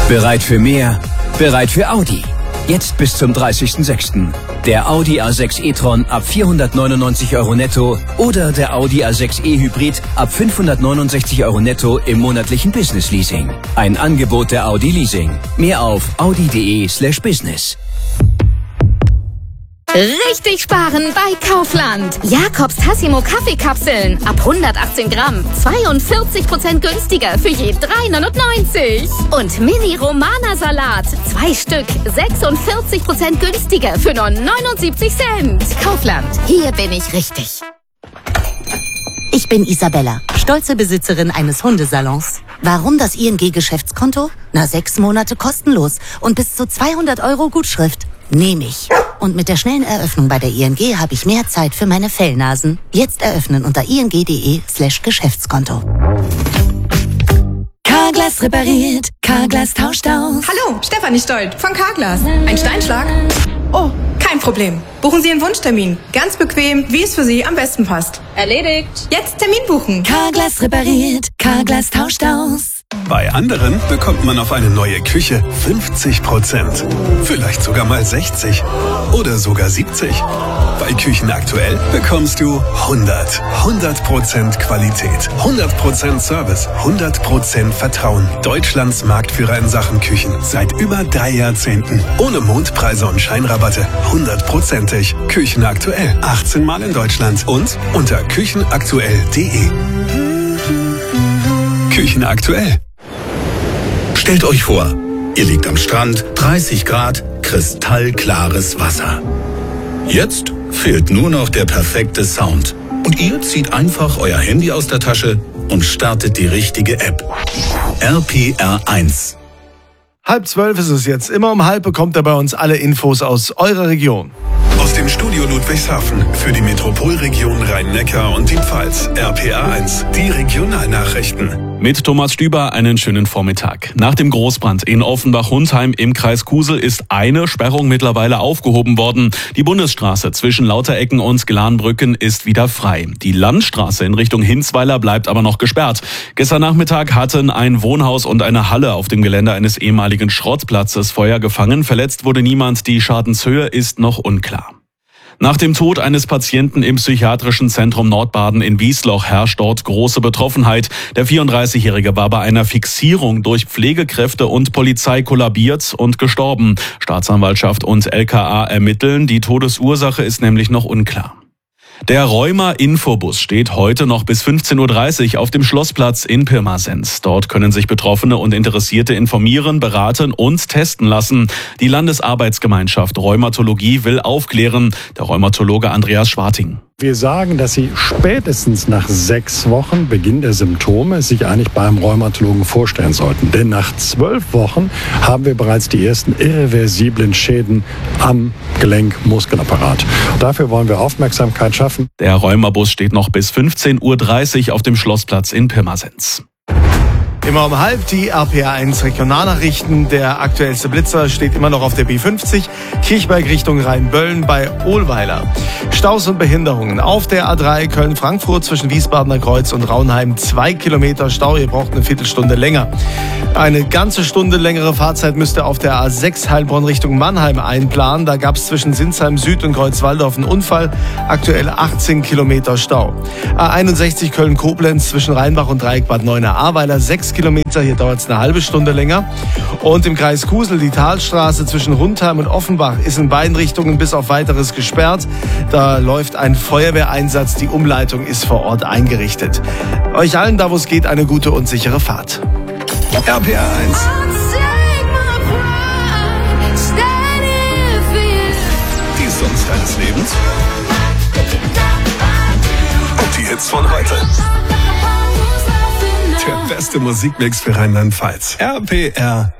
Bereit für mehr? Bereit für Audi. Jetzt bis zum 30.06. Der Audi A6 e-tron ab 499 € netto oder der Audi A6 e-Hybrid ab 569 € netto im monatlichen Business Leasing. Ein Angebot der Audi Leasing. Mehr auf audi.de/business. Richtig sparen bei Kaufland. Jakobs Tassimo Kaffeekapseln ab 118 Gramm. 42% günstiger für je 3,99 €. Und Mini Romana Salat. 2 Stück. 46% günstiger für nur 79 Cent. Kaufland. Hier bin ich richtig. Ich bin Isabella, stolze Besitzerin eines Hundesalons. Warum das ING-Geschäftskonto? 6 Monate kostenlos und bis zu 200 € Gutschrift. Nehme ich. Und mit der schnellen Eröffnung bei der ING habe ich mehr Zeit für meine Fellnasen. Jetzt eröffnen unter ing.de/Geschäftskonto. Carglass repariert, Carglass tauscht aus. Hallo, Stefanie Stolt von Carglass. Ein Steinschlag? Oh, kein Problem. Buchen Sie einen Wunschtermin. Ganz bequem, wie es für Sie am besten passt. Erledigt. Jetzt Termin buchen. Carglass repariert, Carglass tauscht aus. Bei anderen bekommt man auf eine neue Küche 50%. Vielleicht sogar mal 60. Oder sogar 70. Bei Küchen aktuell bekommst du 100% Qualität, 100% Service, 100% Vertrauen. Deutschlands Marktführer in Sachen Küchen. Seit über 3 Jahrzehnten. Ohne Mondpreise und Scheinrabatte. 100%ig. Küchen aktuell. 18 Mal in Deutschland. Und unter küchenaktuell.de. Küchen aktuell. Stellt euch vor, ihr liegt am Strand, 30 Grad, kristallklares Wasser. Jetzt fehlt nur noch der perfekte Sound. Und ihr zieht einfach euer Handy aus der Tasche und startet die richtige App. RPR1. 11:30 ist es jetzt. Immer um 11 bekommt er bei uns alle Infos aus eurer Region. Aus dem Studio Ludwigshafen für die Metropolregion Rhein-Neckar und die Pfalz. RPR1, die Regionalnachrichten. Mit Thomas Stüber einen schönen Vormittag. Nach dem Großbrand in Offenbach-Hundheim im Kreis Kusel ist eine Sperrung mittlerweile aufgehoben worden. Die Bundesstraße zwischen Lauterecken und Glanbrücken ist wieder frei. Die Landstraße in Richtung Hinzweiler bleibt aber noch gesperrt. Gestern Nachmittag hatten ein Wohnhaus und eine Halle auf dem Gelände eines ehemaligen Schrottplatzes Feuer gefangen. Verletzt wurde niemand. Die Schadenshöhe ist noch unklar. Nach dem Tod eines Patienten im psychiatrischen Zentrum Nordbaden in Wiesloch herrscht dort große Betroffenheit. Der 34-Jährige war bei einer Fixierung durch Pflegekräfte und Polizei kollabiert und gestorben. Staatsanwaltschaft und LKA ermitteln. Die Todesursache ist nämlich noch unklar. Der Rheuma-Infobus steht heute noch bis 15:30 Uhr auf dem Schlossplatz in Pirmasens. Dort können sich Betroffene und Interessierte informieren, beraten und testen lassen. Die Landesarbeitsgemeinschaft Rheumatologie will aufklären. Der Rheumatologe Andreas Schwarting. Wir sagen, dass Sie spätestens nach 6 Wochen Beginn der Symptome sich eigentlich beim Rheumatologen vorstellen sollten. Denn nach 12 Wochen haben wir bereits die ersten irreversiblen Schäden am Gelenk-Muskelapparat. Dafür wollen wir Aufmerksamkeit schaffen. Der Rheumabus steht noch bis 15:30 Uhr auf dem Schlossplatz in Pirmasens. Immer um 11 die RPR1 Regionalnachrichten. Der aktuellste Blitzer steht immer noch auf der B50, Kirchberg Richtung Rheinböllen bei Ohlweiler. Staus und Behinderungen auf der A3 Köln-Frankfurt zwischen Wiesbadener Kreuz und Raunheim. 2 Kilometer Stau, ihr braucht eine Viertelstunde länger. Eine ganze Stunde längere Fahrzeit müsst ihr auf der A6 Heilbronn Richtung Mannheim einplanen. Da gab es zwischen Sinsheim Süd und Kreuzwaldorf einen Unfall. Aktuell 18 Kilometer Stau. A61 Köln-Koblenz zwischen Rheinbach und Dreieck Bad Neuenahr-Ahrweiler 6 Kilometer, hier dauert es eine halbe Stunde länger. Und im Kreis Kusel die Talstraße zwischen Rundheim und Offenbach ist in beiden Richtungen bis auf Weiteres gesperrt. Da läuft ein Feuerwehreinsatz, die Umleitung ist vor Ort eingerichtet. Euch allen, da wo es geht, eine gute und sichere Fahrt. RPR1. Die Songs deines Lebens. Und die Hits von heute. Der beste Musikmix für Rheinland-Pfalz. RPR